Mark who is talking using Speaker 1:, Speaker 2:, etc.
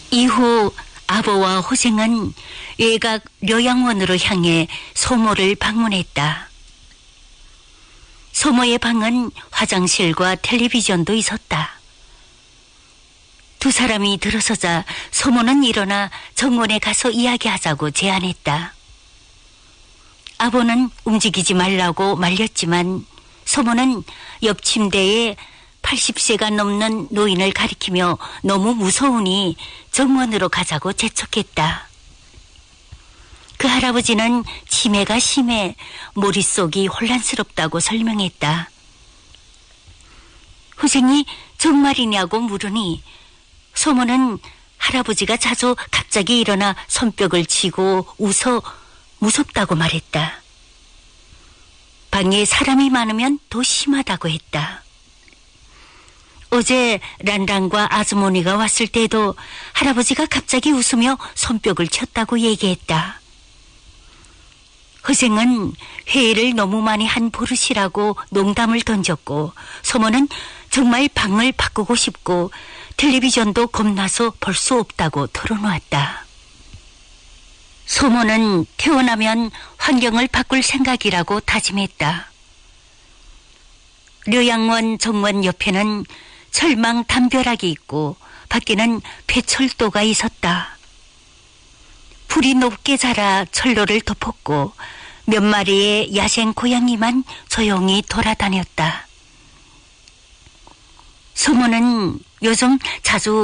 Speaker 1: 이후 아버와 호생은 외곽 료양원으로 향해 소모를 방문했다. 소모의 방은 화장실과 텔레비전도 있었다. 두 사람이 들어서자 소모는 일어나 정원에 가서 이야기하자고 제안했다. 아버는 움직이지 말라고 말렸지만 소모는 옆 침대에 80세가 넘는 노인을 가리키며 너무 무서우니 정원으로 가자고 재촉했다. 그 할아버지는 치매가 심해 머릿속이 혼란스럽다고 설명했다. 호생이 정말이냐고 물으니 소모는 할아버지가 자주 갑자기 일어나 손뼉을 치고 웃어 무섭다고 말했다. 방에 사람이 많으면 더 심하다고 했다. 어제 란란과 아주머니가 왔을 때도 할아버지가 갑자기 웃으며 손뼉을 쳤다고 얘기했다. 허생은 회의를 너무 많이 한 버릇이라고 농담을 던졌고 소모는 정말 방을 바꾸고 싶고 텔레비전도 겁나서 볼 수 없다고 털어놓았다. 소모는 태어나면 환경을 바꿀 생각이라고 다짐했다. 료양원 정원 옆에는 철망 담벼락이 있고 밖에는 폐철도가 있었다. 풀이 높게 자라 철로를 덮었고 몇 마리의 야생 고양이만 조용히 돌아다녔다. 소모는 요즘 자주